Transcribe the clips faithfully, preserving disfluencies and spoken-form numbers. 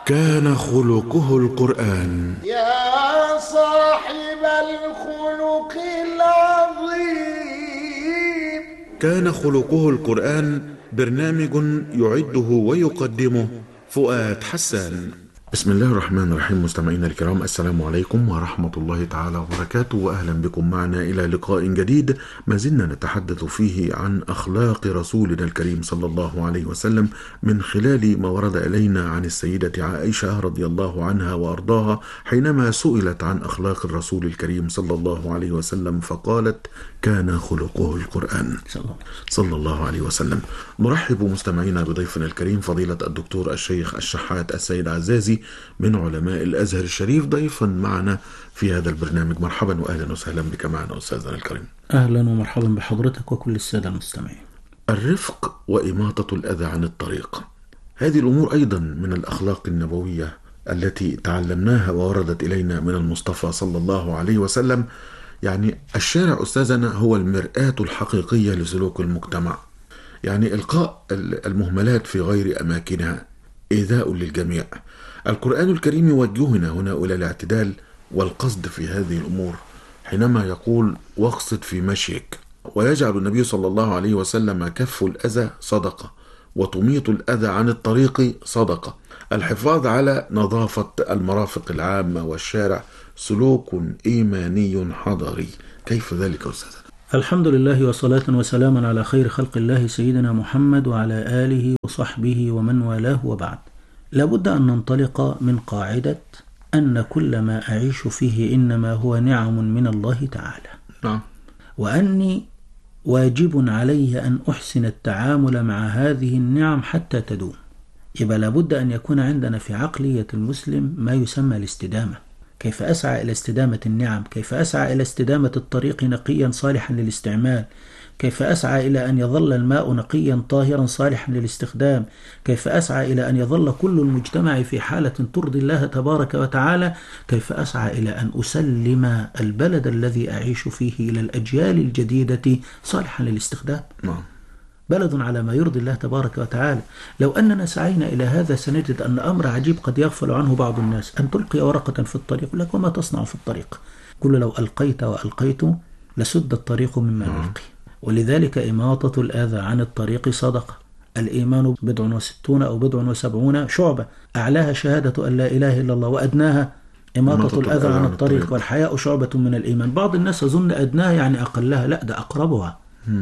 كان خلقه القرآن. يا صاحب الخلق العظيم. كان خلقه القرآن برنامج يعده ويقدمه فؤاد حسان. بسم الله الرحمن الرحيم. مستمعينا الكرام، السلام عليكم ورحمة الله تعالى وبركاته، وأهلا بكم معنا إلى لقاء جديد ما زلنا نتحدث فيه عن أخلاق رسولنا الكريم صلى الله عليه وسلم من خلال ما ورد إلينا عن السيدة عائشة رضي الله عنها وأرضاها حينما سئلت عن أخلاق الرسول الكريم صلى الله عليه وسلم فقالت: كان خلقه القرآن صلى الله عليه وسلم. نرحب مستمعينا بضيفنا الكريم فضيلة الدكتور الشيخ الشحات السيد عزازي من علماء الأزهر الشريف ضيفا معنا في هذا البرنامج. مرحبا وأهلا وسهلا بك معنا أستاذنا الكريم. أهلا ومرحبا بحضرتك وكل السادة المستمعين. الرفق وإماطة الأذى عن الطريق، هذه الأمور أيضا من الأخلاق النبوية التي تعلمناها ووردت إلينا من المصطفى صلى الله عليه وسلم. يعني الشارع أستاذنا هو المرآة الحقيقية لسلوك المجتمع، يعني إلقاء المهملات في غير أماكنها إيذاء للجميع. القرآن الكريم يوجهنا هنا إلى الاعتدال والقصد في هذه الأمور حينما يقول: واقصد في مشيك. ويجعل النبي صلى الله عليه وسلم كف الأذى صدقة، وتميط الأذى عن الطريق صدقة. الحفاظ على نظافة المرافق العامة والشارع سلوك إيماني حضاري. كيف ذلك أستاذ؟ الحمد لله وصلاة وسلاما على خير خلق الله سيدنا محمد وعلى آله وصحبه ومن والاه، وبعد. لابد أن ننطلق من قاعدة أن كل ما أعيش فيه إنما هو نعم من الله تعالى، نعم. وأني واجب علي أن أحسن التعامل مع هذه النعم حتى تدوم. يبقى لابد أن يكون عندنا في عقلية المسلم ما يسمى الاستدامة. كيف أسعى إلى استدامة النعم؟ كيف أسعى إلى استدامة الطريق نقيا صالحا للاستعمال؟ كيف أسعى إلى أن يظل الماء نقيا طاهرا صالحا للاستخدام؟ كيف أسعى إلى أن يظل كل المجتمع في حالة ترضي الله تبارك وتعالى؟ كيف أسعى إلى أن أسلم البلد الذي أعيش فيه إلى الأجيال الجديدة صالحا للاستخدام؟ نعم. بلد على ما يرضي الله تبارك وتعالى. لو أننا سعينا إلى هذا سنجد أن أمر عجيب قد يغفل عنه بعض الناس، أن تلقي ورقة في الطريق، لك وما تصنع في الطريق؟ كل لو ألقيت وألقيت لسد الطريق مما نلقي. ولذلك إماطة الأذى عن الطريق صدقة. الإيمان بضع وستون أو بضع وسبعون شعبة، أعلاها شهادة أن لا إله إلا الله، وأدناها إماطة الأذى عن الطريق، والحياء شعبة من الإيمان. بعض الناس أظن أدناها يعني أقلها، لا، ده أقربها.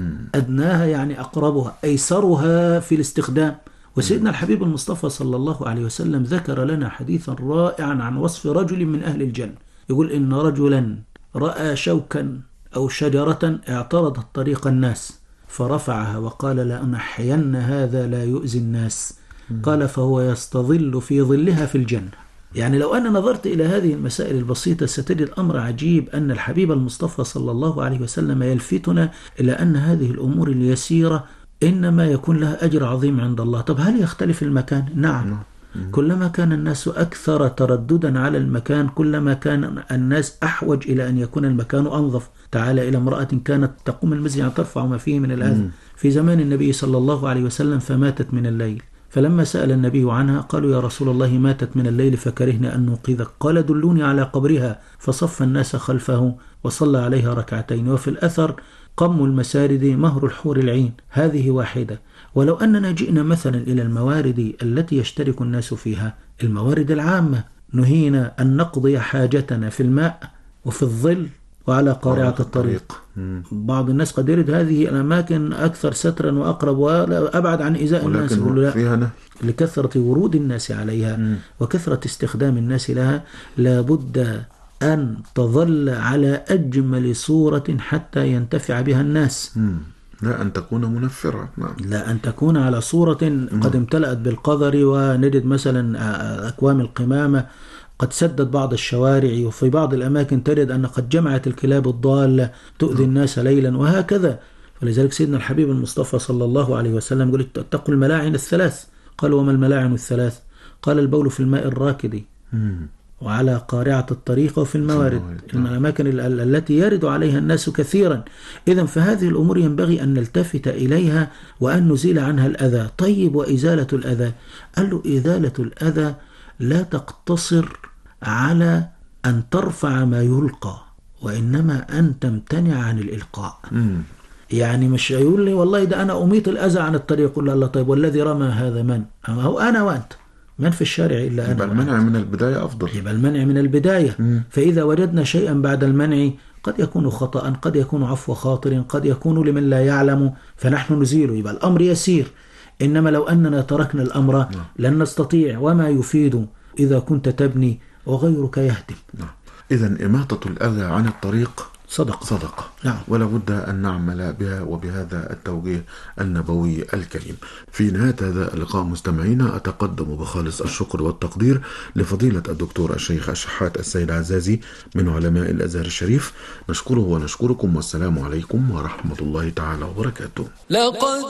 أدناها يعني أقربها، أيسرها في الاستخدام. وسيدنا الحبيب المصطفى صلى الله عليه وسلم ذكر لنا حديثا رائعا عن وصف رجل من أهل الجنة، يقول: إن رجلا رأى شوكا أو شجرة اعترضت طريق الناس فرفعها وقال: لأنحين هذا لا يؤذي الناس. قال: فهو يستظل في ظلها في الجنة. يعني لو أنا نظرت إلى هذه المسائل البسيطة ستجد الأمر عجيب، أن الحبيب المصطفى صلى الله عليه وسلم يلفتنا إلى أن هذه الأمور اليسيرة إنما يكون لها أجر عظيم عند الله. طب هل يختلف المكان؟ نعم. كلما كان الناس أكثر ترددا على المكان كلما كان الناس أحوج إلى أن يكون المكان أنظف. تعال إلى امرأة كانت تقوم المسجد ترفع ما فيه من الأذى في زمان النبي صلى الله عليه وسلم فماتت من الليل، فلما سأل النبي عنها قالوا: يا رسول الله ماتت من الليل فكرهنا أن نوقظك. قال: دلوني على قبرها، فصف الناس خلفه وصلى عليها ركعتين. وفي الأثر: قم المسارد مهر الحور العين. هذه واحدة. ولو أننا جئنا مثلا إلى الموارد التي يشترك الناس فيها، الموارد العامة، نهينا أن نقضي حاجتنا في الماء وفي الظل وعلى قارعة الطريق. بعض الناس قد يرد هذه الأماكن أكثر سترا وأقرب وأبعد عن إزاء الناس، فيها لكثرة ورود الناس عليها مم. وكثرة استخدام الناس لها. لابد أن تظل على أجمل صورة حتى ينتفع بها الناس. مم. لا أن تكون منفرة. نعم. لا أن تكون على صورة قد امتلأت بالقذر، ونجد مثلا أكوام القمامة قد سدت بعض الشوارع، وفي بعض الأماكن تجد أن قد جمعت الكلاب الضالة تؤذي الناس ليلا، وهكذا. فلذلك سيدنا الحبيب المصطفى صلى الله عليه وسلم يقول: اتقوا الملاعن الثلاث. قال: وما الملاعن الثلاث؟ قال: البول في الماء الراكد، وعلى قارعة الطريق، وفي الموارد، الأماكن التي يرد عليها الناس كثيرا. إذن فهذه الأمور ينبغي أن نلتفت إليها وأن نزيل عنها الأذى. طيب، وإزالة الأذى؟ قال له: إزالة الأذى لا تقتصر على أن ترفع ما يلقى، وإنما أن تمتنع عن الإلقاء. مم. يعني مش يقول لي والله ده أنا أميط الأذى عن الطريق، قل الله طيب والذي رمى هذا من؟ أما هو أنا وأنت، من في الشارع إلا أنا يبقى وأنت. المنع من البداية أفضل. يبقى المنع من البداية. مم. فإذا وجدنا شيئا بعد المنع قد يكون خطأ، قد يكون عفو خاطر، قد يكون لمن لا يعلم، فنحن نزيله، يبقى الأمر يسير. إنما لو أننا تركنا الأمر لن نستطيع، وما يفيد إذا كنت تبني وغيرك يهدم. نعم. إذن إماطة الأذى عن الطريق صدقة. صدقة. نعم. ولا بد أن نعمل بها وبهذا التوجيه النبوي الكريم. في نهاية هذا اللقاء مستمعينا، أتقدم بخالص الشكر والتقدير لفضيلة الدكتور الشيخ الشحات السيد عزازي من علماء الأزهر الشريف. نشكره ونشكركم، والسلام عليكم ورحمة الله تعالى وبركاته. لقد